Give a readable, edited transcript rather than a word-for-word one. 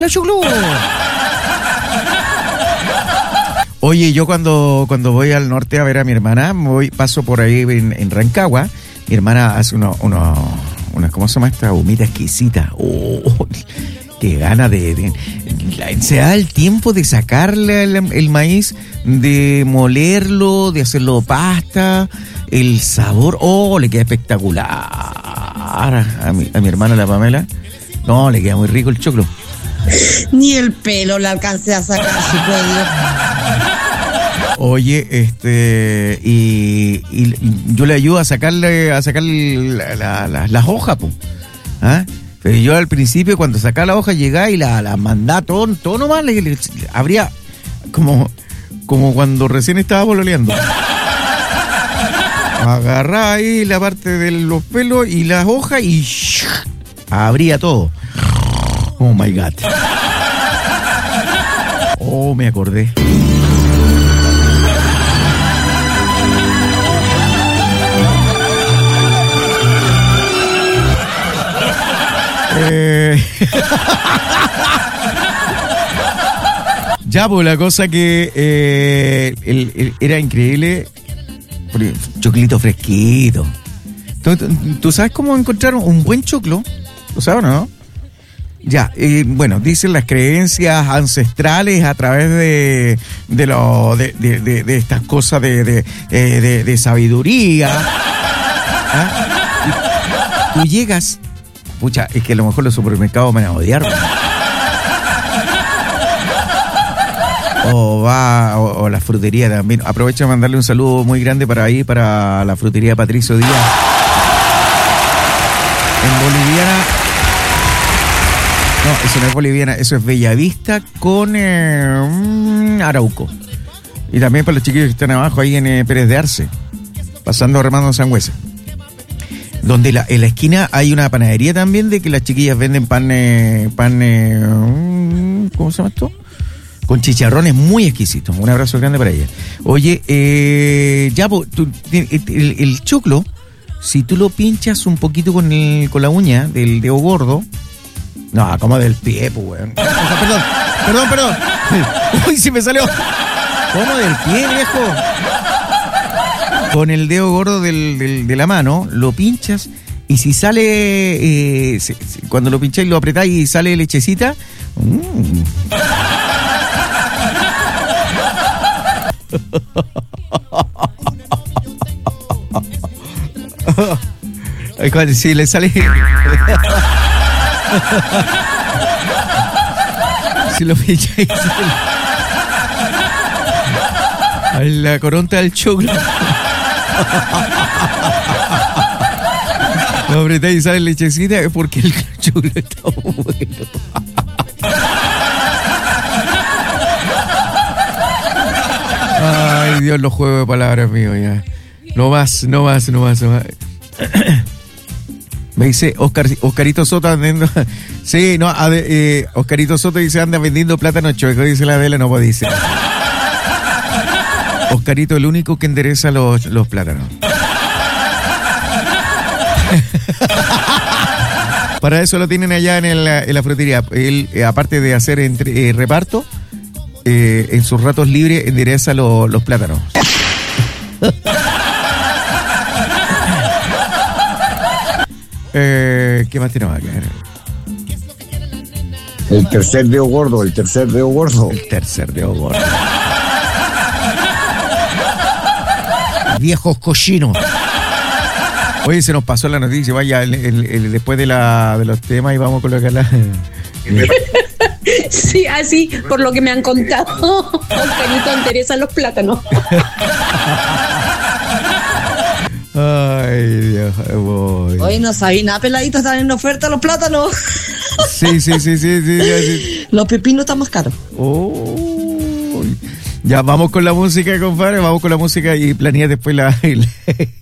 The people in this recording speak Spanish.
La choclo. Oye, yo cuando voy al norte a ver a mi hermana, paso por ahí en Rancagua. Mi hermana hace una ¿cómo se llama esta? Humita exquisita. Oh, qué gana se da el tiempo de sacarle el maíz, de molerlo, de hacerlo pasta, el sabor, le queda espectacular. A mi hermana la Pamela, no, le queda muy rico el choclo. Ni el pelo le alcancé a sacar su cuello. Oye, y yo le ayudo a sacarle las hojas, po. ¿Ah? Pero yo al principio, cuando sacaba la hoja, llegaba y la mandaba todo nomás, le abría como cuando recién estaba pololeando. Agarraba ahí la parte de los pelos y las hojas y abría todo. Oh my God. Oh, me acordé. Ya, pues la cosa que era increíble. Choclito fresquito. ¿Tú sabes cómo encontrar un buen choclo? ¿Lo sabes o no? Ya, bueno, dicen las creencias ancestrales a través de estas cosas de sabiduría. ¿Ah? Tú llegas, pucha, es que a lo mejor los supermercados me van a odiar. O la frutería también. Aprovecho de mandarle un saludo muy grande para la frutería Patricio Díaz. En Boliviana. No, eso no es boliviana, eso es Bellavista con Arauco. Y también para los chiquillos que están abajo ahí en Pérez de Arce, pasando Armando Sangüesa. Donde en la esquina hay una panadería también, de que las chiquillas venden pan, ¿cómo se llama esto? Con chicharrones muy exquisitos. Un abrazo grande para ella. Oye, el choclo, si tú lo pinchas un poquito con la uña del dedo gordo. No, como del pie, pues, weón. O sea, perdón. Uy, sí me salió. ¿Cómo del pie, viejo? Con el dedo gordo de la mano, lo pinchas y si sale, cuando lo pincháis, lo apretáis y sale lechecita. Cuando sí le sale. Si lo pincháis, la coronta del choclo. Lo apretáis y sale lechecita, es porque el choclo está bueno. Ay, Dios, los juegos de palabras míos ya. No más. Me dice Oscarito Soto andando. Sí, no, Oscarito Soto dice anda vendiendo plátano chueco, dice la Adela, no puede decir. Oscarito, el único que endereza los plátanos. Para eso lo tienen allá en la frutería. Él, aparte de hacer reparto, en sus ratos libres endereza los plátanos. ¿Qué más tenemos acá? El tercer dedo gordo. Viejos cochinos. Oye, se nos pasó la noticia. Vaya, después de los temas y vamos a colocar la... Sí, así, por lo que me han contado. Oscarito interesa los plátanos. Ay, Dios, voy. Hoy no sabía nada, peladitos, están en oferta los plátanos. Sí. Los pepinos están más caros. Ya, vamos con la música, compadre. Vamos con la música y planea después la